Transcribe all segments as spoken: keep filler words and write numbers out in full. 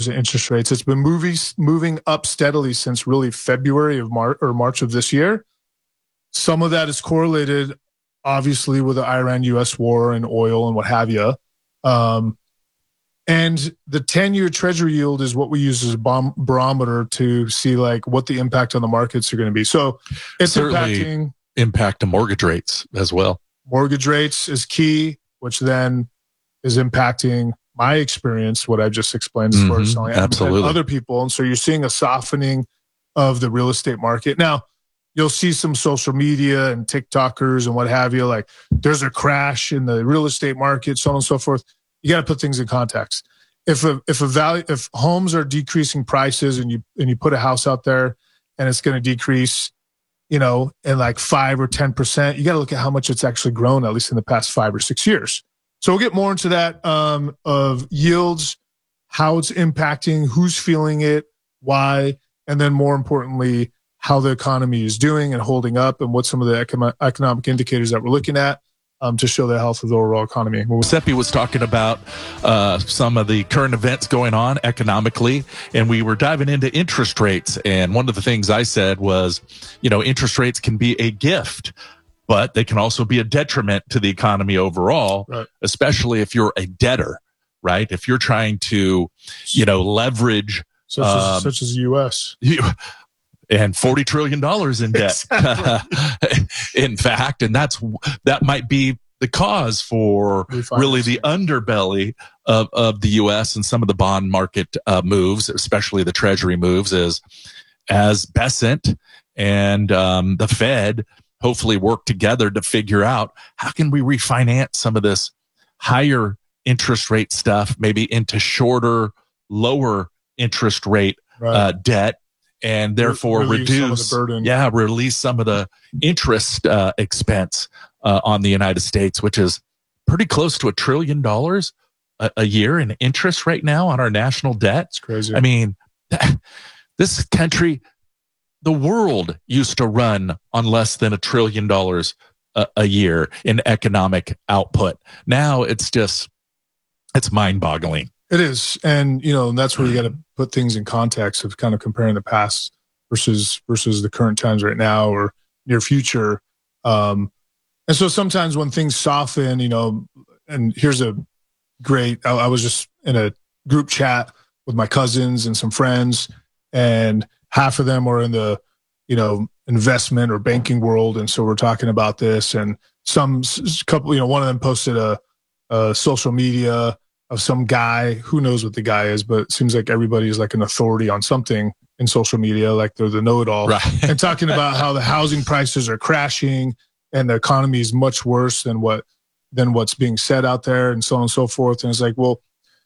in interest rates. It's been moving moving up steadily since really February of March or March of this year. Some of that is correlated, obviously, with the Iran U S war and oil and what have you. Um, and the ten-year Treasury yield is what we use as a bomb barometer to see like what the impact on the markets are going to be. So it's Certainly impacting impact to mortgage rates as well. Mortgage rates is key, which then is impacting my experience, what I just explained as far as selling absolutely. and other people. And so you're seeing a softening of the real estate market. Now, you'll see some social media and TikTokers and what have you, like there's a crash in the real estate market, so on and so forth. You got to put things in context. If a if a value if homes are decreasing prices and you and you put a house out there and it's going to decrease, you know, in like five or ten percent, you got to look at how much it's actually grown, at least in the past five or six years. So we'll get more into that um, of yields, how it's impacting, who's feeling it, why, and then more importantly, how the economy is doing and holding up, and what some of the economic economic indicators that we're looking at um, to show the health of the overall economy. Seppi was talking about uh, some of the current events going on economically, and we were diving into interest rates. And one of the things I said was, you know, interest rates can be a gift, but they can also be a detriment to the economy overall, right. Especially if you're a debtor, right? If you're trying to, you know, leverage. Such as, um, such as the U S You, and forty trillion dollars in debt, exactly. In fact, and that's, that might be the cause for really the underbelly of, of the U S and some of the bond market uh, moves, especially the Treasury moves, is as Bessent and um, the Fed hopefully work together to figure out how can we refinance some of this higher interest rate stuff, maybe into shorter, lower interest rate right. uh, debt. And therefore release reduce, some of the burden. yeah, release some of the interest uh, expense uh, on the United States, which is pretty close to a trillion dollars a, a year in interest right now on our national debt. It's crazy. I mean, this country, the world used to run on less than a trillion dollars a, a year in economic output. Now it's just, it's mind-boggling. It is. And, you know, and that's where you got to put things in context of kind of comparing the past versus versus the current times right now or near future. Um, and so sometimes when things soften, you know, and here's a great, I, I was just in a group chat with my cousins and some friends, and half of them are in the, you know, investment or banking world. And so we're talking about this, and some couple, you know, one of them posted a, a social media of some guy, who knows what the guy is, but it seems like everybody is like an authority on something in social media, like they're the know-it-all, right. And talking about how the housing prices are crashing and the economy is much worse than what than what's being said out there, and so on and so forth. And it's like, well,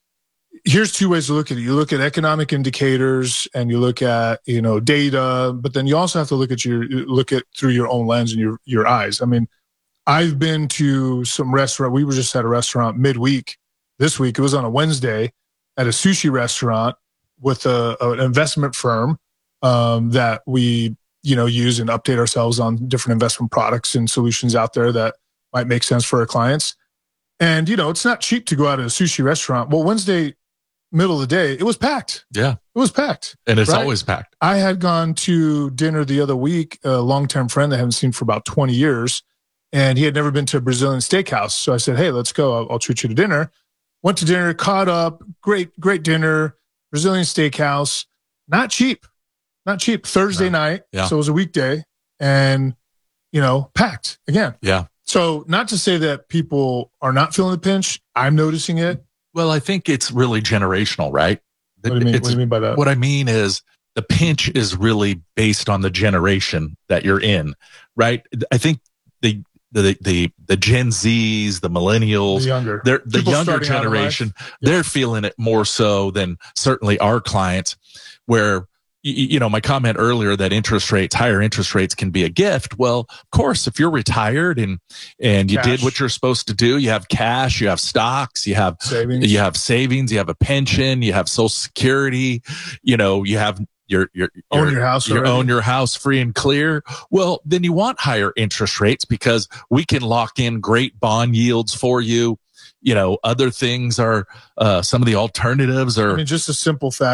here's two ways to look at it. You look at economic indicators and you look at, you know, data, but then you also have to look at your look at through your own lens and your your eyes. I mean, I've been to some restaurant. We were just at a restaurant midweek. This week, it was on a Wednesday at a sushi restaurant with a, an investment firm um, that we, you know, use and update ourselves on different investment products and solutions out there that might make sense for our clients. And, you know, it's not cheap to go out to a sushi restaurant. Well, Wednesday, middle of the day, it was packed. Yeah. It was packed. And it's right? always packed. I had gone to dinner the other week, a longtime friend I haven't seen for about twenty years, and he had never been to a Brazilian steakhouse. So I said, hey, let's go. I'll, I'll treat you to dinner. Went to dinner, caught up, great, great dinner, Brazilian steakhouse, not cheap, not cheap. Thursday no. night, yeah. So it was a weekday, and, you know, packed again. Yeah. So not to say that people are not feeling the pinch. I'm noticing it. Well, I think it's really generational, right? What do you mean, what do you mean by that? What I mean is the pinch is really based on the generation that you're in, right? I think the The, the the Gen Zs, the millennials, the younger, they're, the People younger generation, they're feeling it more so than certainly our clients, where, you, you know, my comment earlier that interest rates, higher interest rates can be a gift. Well, of course, if you're retired and, and you cash. did what you're supposed to do, you have cash, you have stocks, you have savings, you have savings, you have a pension, you have Social Security, you know, you have Your, your, own your, your house, you own your house free and clear. Well, then you want higher interest rates because we can lock in great bond yields for you. You know, other things are, uh, some of the alternatives are. I mean, just a simple fact.